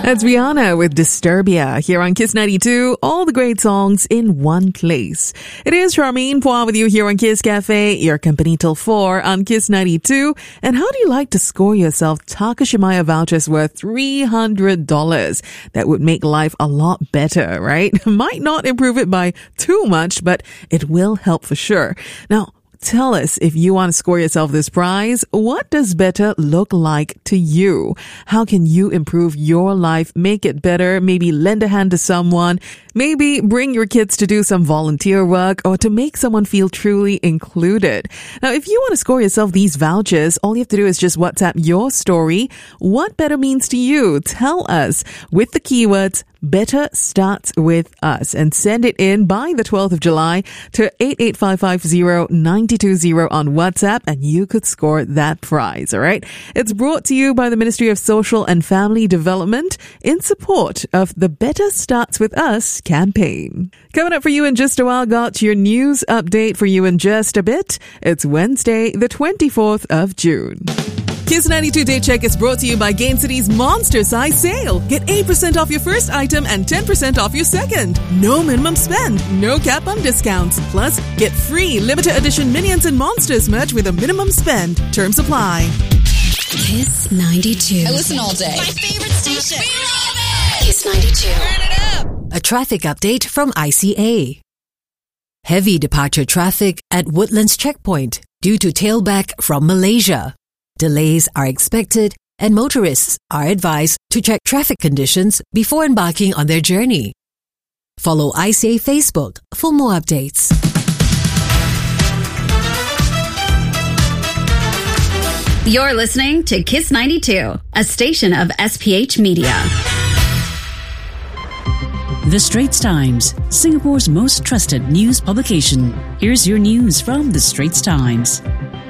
That's Rihanna with Disturbia here on Kiss 92. All the great songs in one place. It is Charmaine Poir with you here on Kiss Cafe, your company till 4 on Kiss 92. And how do you like to score yourself Takashimaya vouchers worth $300? That would make life a lot better, right? Might not improve it by too much, but it will help for sure. Now, tell us, if you want to score yourself this prize, what does better look like to you? How can you improve your life, make it better, maybe lend a hand to someone, maybe bring your kids to do some volunteer work, or to make someone feel truly included? Now, if you want to score yourself these vouchers, all you have to do is just WhatsApp your story. What better means to you? Tell us with the keywords Better Starts With Us and send it in by the 12th of July to 88550-920 on WhatsApp and you could score that prize, all right? It's brought to you by the Ministry of Social and Family Development in support of the Better Starts With Us campaign. Coming up for you in just a while, got your news update for you in just a bit. It's Wednesday, the 24th of June. Kiss 92 Day Check is brought to you by Gain City's Monster Size Sale. Get 8% off your first item and 10% off your second. No minimum spend, no cap on discounts. Plus, get free limited edition Minions and Monsters merch with a minimum spend. Terms apply. Kiss 92. I listen all day. My favorite station. We love it. Kiss 92. Turn it up. A traffic update from ICA. Heavy departure traffic at Woodlands Checkpoint due to tailback from Malaysia. Delays are expected and motorists are advised to check traffic conditions before embarking on their journey. Follow ICA Facebook for more updates. You're listening to Kiss 92, a station of SPH Media. The Straits Times, Singapore's most trusted news publication. Here's your news from The Straits Times.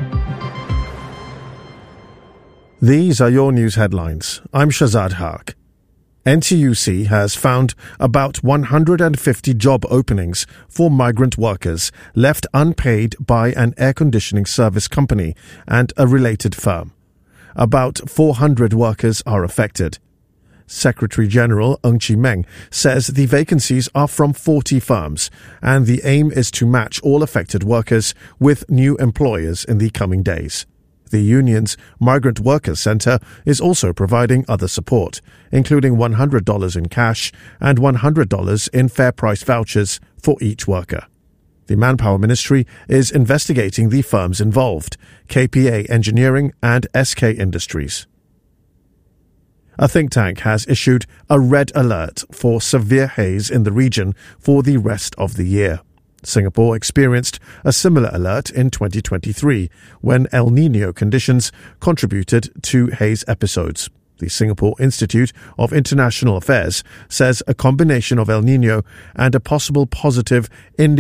These are your news headlines. I'm Shazad Haq. NTUC has found about 150 job openings for migrant workers left unpaid by an air conditioning service company and a related firm. About 400 workers are affected. Secretary-General Ng Chee Meng says the vacancies are from 40 firms and the aim is to match all affected workers with new employers in the coming days. The union's Migrant Workers Centre is also providing other support, including $100 in cash and $100 in fair price vouchers for each worker. The Manpower Ministry is investigating the firms involved, KPA Engineering and SK Industries. A think tank has issued a red alert for severe haze in the region for the rest of the year. Singapore experienced a similar alert in 2023 when El Niño conditions contributed to haze episodes. The Singapore Institute of International Affairs says a combination of El Niño and a possible positive